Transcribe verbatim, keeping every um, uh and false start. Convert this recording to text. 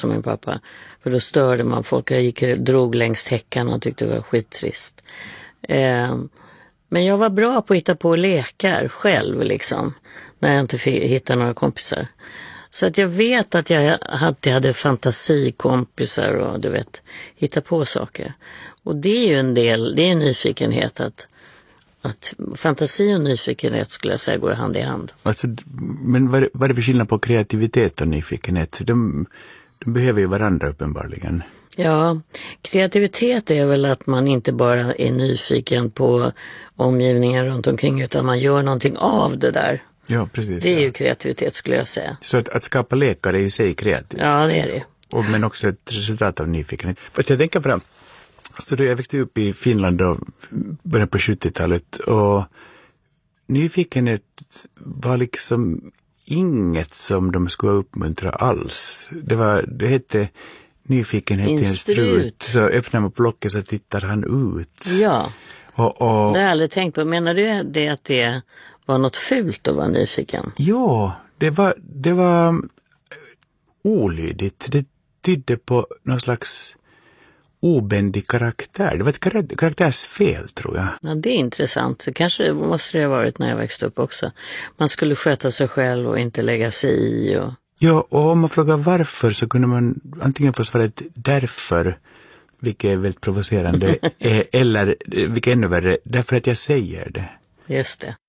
som min pappa. För då störde man folk. Jag gick drog längs häckarna och tyckte det var skittrist. Eh, men jag var bra på att hitta på lekar själv liksom. När jag inte fick hitta några kompisar. Så att jag vet att jag alltid hade fantasikompisar och du vet, hitta på saker. Och det är ju en del, det är en nyfikenhet att, att fantasi och nyfikenhet skulle jag säga går hand i hand. Alltså, men vad är, vad är det för skillnad på kreativitet och nyfikenhet? De, de behöver ju varandra uppenbarligen. Ja, kreativitet är väl att man inte bara är nyfiken på omgivningen runt omkring utan man gör någonting av det där. Ja, precis. Det är ja. ju kreativitet skulle jag säga. Så att, att skapa lekar är ju sig kreativt. Ja, det är det. Och, men också ett resultat av nyfikenhet. Fast jag tänker fram, alltså då jag växte upp i Finland då, början på sjuttiotalet och nyfikenhet var liksom inget som de skulle uppmuntra alls. Det var, det hette nyfikenhet i en strut. Så öppnar man plocket så tittar han ut. Ja, och, och, det har jag aldrig tänkt på. Menar du det att det var något fult att vara nyfiken? Ja, det var, det var olydigt. Det tydde på någon slags obändig karaktär. Det var ett karaktärsfel, tror jag. Ja, det är intressant. Det kanske måste det ha varit när jag växte upp också. Man skulle sköta sig själv och inte lägga sig i. Och... Ja, och om man frågar varför så kunde man antingen få svaret därför, vilket är väldigt provocerande, eller vilket är ännu värre, därför att jag säger det. Just det.